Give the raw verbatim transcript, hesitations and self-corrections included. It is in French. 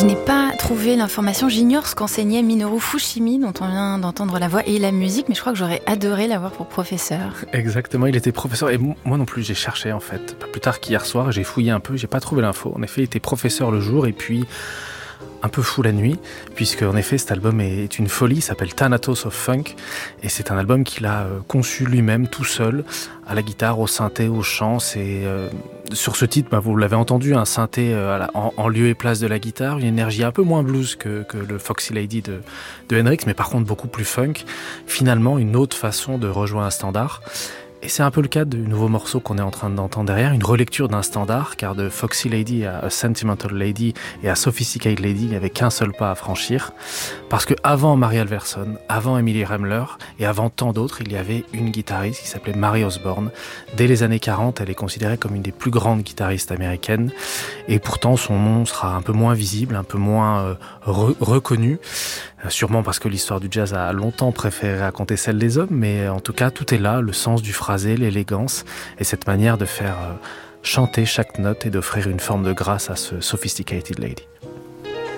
Je n'ai pas trouvé l'information, j'ignore ce qu'enseignait Minoru Fushimi, dont on vient d'entendre la voix et la musique, mais je crois que j'aurais adoré l'avoir pour professeur. Exactement, il était professeur, et moi non plus j'ai cherché en fait. Pas plus tard qu'hier soir, j'ai fouillé un peu, j'ai pas trouvé l'info. En effet, il était professeur le jour, et puis un peu fou la nuit, puisque en effet cet album est une folie, il s'appelle Thanatos of Funk, et c'est un album qu'il a conçu lui-même tout seul, à la guitare, au synthé, au chant. C'est euh, sur ce titre, bah, vous l'avez entendu, un synthé euh, en, en lieu et place de la guitare, une énergie un peu moins blues que, que le Foxy Lady de, de Hendrix, mais par contre beaucoup plus funk. Finalement, une autre façon de rejoindre un standard. Et c'est un peu le cas du nouveau morceau qu'on est en train d'entendre derrière, une relecture d'un standard, car de Foxy Lady à A Sentimental Lady et à Sophisticated Lady, il n'y avait qu'un seul pas à franchir. Parce que avant Mary Alverson, avant Emily Remler et avant tant d'autres, il y avait une guitariste qui s'appelait Mary Osborne. Dès les années quarante, elle est considérée comme une des plus grandes guitaristes américaines. Et pourtant, son nom sera un peu moins visible, un peu moins euh, re- reconnu. Sûrement parce que l'histoire du jazz a longtemps préféré raconter celle des hommes, mais en tout cas, tout est là, le sens du phrasé, l'élégance, et cette manière de faire chanter chaque note et d'offrir une forme de grâce à ce Sophisticated Lady.